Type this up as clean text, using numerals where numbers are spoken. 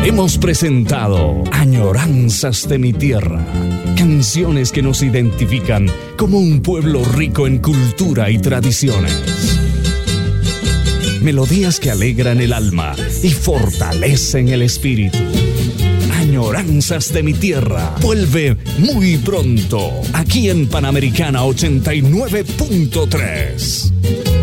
Hemos presentado Añoranzas de mi tierra, canciones que nos identifican como un pueblo rico en cultura y tradiciones. Melodías que alegran el alma y fortalecen el espíritu. Añoranzas de mi tierra vuelve muy pronto aquí en Panamericana 89.3.